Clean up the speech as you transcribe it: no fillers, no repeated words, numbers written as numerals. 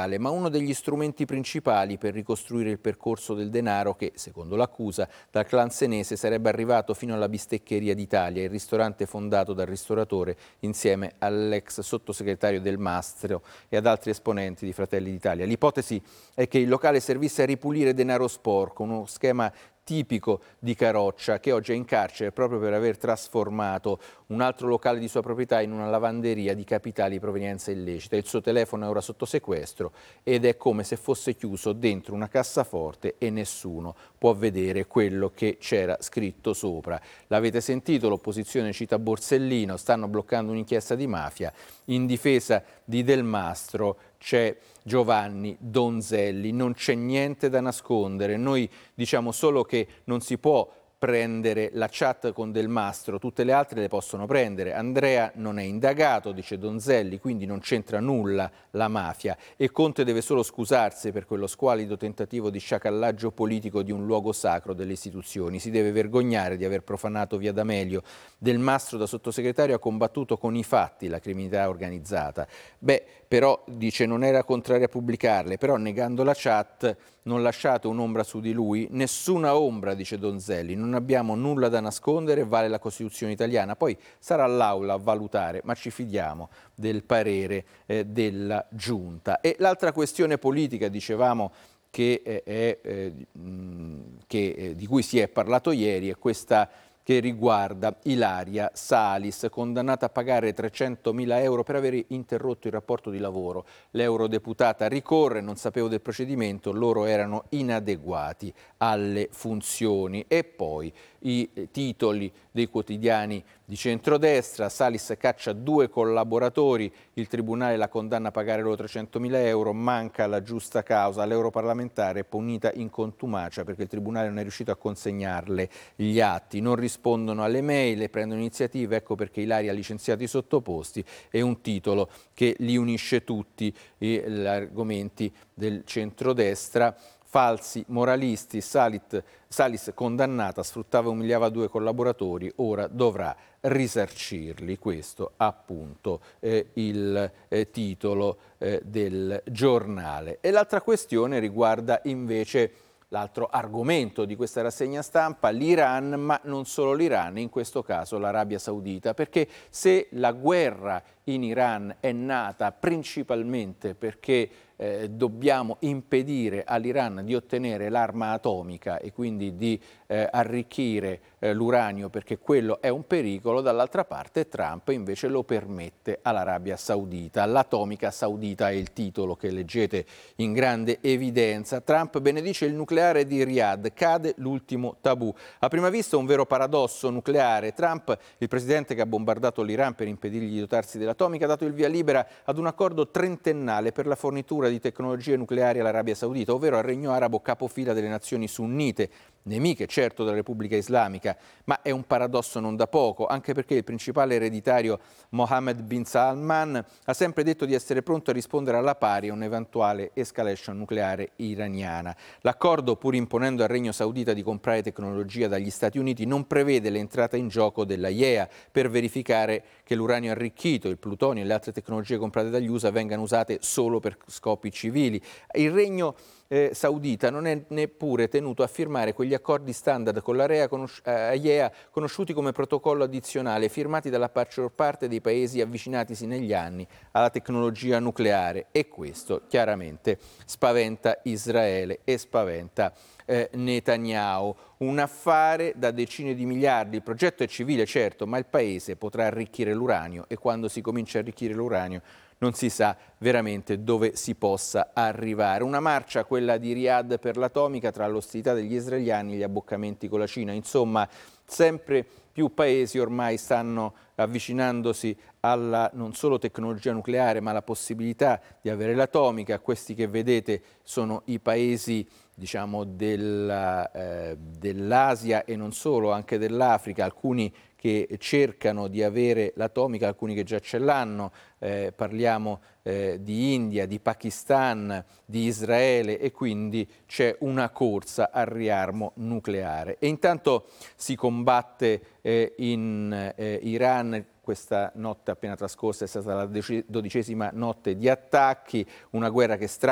fondamentale, ma uno degli strumenti principali per ricostruire il percorso del denaro che, secondo l'accusa, dal clan senese sarebbe arrivato fino alla Bisteccheria d'Italia, il ristorante fondato dal ristoratore insieme all'ex sottosegretario Del Mastro e ad altri esponenti di Fratelli d'Italia. L'ipotesi è che il locale servisse a ripulire denaro sporco, uno schema tipico di Caroccia, che oggi è in carcere proprio per aver trasformato un altro locale di sua proprietà in una lavanderia di capitali di provenienza illecita. Il suo telefono è ora sotto sequestro ed è come se fosse chiuso dentro una cassaforte e nessuno può vedere quello che c'era scritto sopra. L'avete sentito, l'opposizione cita Borsellino, stanno bloccando un'inchiesta di mafia. In difesa di Del Mastro c'è Giovanni Donzelli, non c'è niente da nascondere, noi diciamo solo che non si può prendere la chat con Del Mastro, tutte le altre le possono prendere. Andrea non è indagato, dice Donzelli, quindi non c'entra nulla la mafia e Conte deve solo scusarsi per quello squallido tentativo di sciacallaggio politico di un luogo sacro delle istituzioni. Si deve vergognare di aver profanato via D'Amelio. Del Mastro da sottosegretario ha combattuto con i fatti la criminalità organizzata. Però dice non era contrario a pubblicarle, però negando la chat non lasciate un'ombra su di lui, nessuna ombra, dice Donzelli, non abbiamo nulla da nascondere, vale la Costituzione italiana, poi sarà l'Aula a valutare, ma ci fidiamo del parere della Giunta. E l'altra questione politica, dicevamo, di cui si è parlato ieri, è questa che riguarda Ilaria Salis, condannata a pagare 300.000 euro per aver interrotto il rapporto di lavoro. L'eurodeputata ricorre, non sapevo del procedimento, loro erano inadeguati alle funzioni. E poi i titoli dei quotidiani di centrodestra, Salis caccia 2 collaboratori, il tribunale la condanna a pagare loro 300.000 euro, manca la giusta causa, l'europarlamentare è punita in contumacia perché il tribunale non è riuscito a consegnarle gli atti, non rispondono alle mail, prendono iniziative, ecco perché Ilaria ha licenziato i sottoposti, è un titolo che li unisce tutti gli argomenti del centrodestra. Falsi moralisti, Salis condannata, sfruttava e umiliava 2 collaboratori, ora dovrà risarcirli. Questo appunto il titolo del giornale. E l'altra questione riguarda invece l'altro argomento di questa rassegna stampa, l'Iran, ma non solo l'Iran, in questo caso l'Arabia Saudita, perché se la guerra in Iran è nata principalmente perché dobbiamo impedire all'Iran di ottenere l'arma atomica e quindi di arricchire l'uranio perché quello è un pericolo, dall'altra parte Trump invece lo permette all'Arabia Saudita. L'atomica saudita è il titolo che leggete in grande evidenza. Trump benedice il nucleare di Riyadh, cade l'ultimo tabù. A prima vista un vero paradosso nucleare. Trump, il presidente che ha bombardato l'Iran per impedirgli di dotarsi dell'atomica, ha dato il via libera ad un accordo trentennale per la fornitura di tecnologie nucleari all'Arabia Saudita, ovvero al Regno Arabo capofila delle nazioni sunnite, nemiche certo della Repubblica Islamica, ma è un paradosso non da poco, anche perché il principale ereditario Mohammed bin Salman ha sempre detto di essere pronto a rispondere alla pari a un'eventuale escalation nucleare iraniana. L'accordo, pur imponendo al Regno Saudita di comprare tecnologia dagli Stati Uniti, non prevede l'entrata in gioco della IEA per verificare che l'uranio arricchito, il plutonio e le altre tecnologie comprate dagli USA vengano usate solo per scopi civili. Il Regno Saudita non è neppure tenuto a firmare quegli accordi standard con la IEA conosciuti come protocollo addizionale, firmati dalla maggior parte dei paesi avvicinatisi negli anni alla tecnologia nucleare, e questo chiaramente spaventa Israele e spaventa Netanyahu. Un affare da decine di miliardi. Il progetto è civile, certo, ma il paese potrà arricchire l'uranio e quando si comincia a arricchire l'uranio non si sa veramente dove si possa arrivare. Una marcia, quella di Riyadh per l'atomica, tra l'ostilità degli israeliani e gli abboccamenti con la Cina. Insomma, sempre più paesi ormai stanno avvicinandosi alla non solo tecnologia nucleare, ma alla possibilità di avere l'atomica. Questi che vedete sono i paesi, diciamo, dell'Asia e non solo, anche dell'Africa, alcuni che cercano di avere l'atomica, alcuni che già ce l'hanno, parliamo di India, di Pakistan, di Israele, e quindi c'è una corsa al riarmo nucleare. E intanto si combatte in Iran. Questa notte appena trascorsa è stata la 12ª notte di attacchi, una guerra che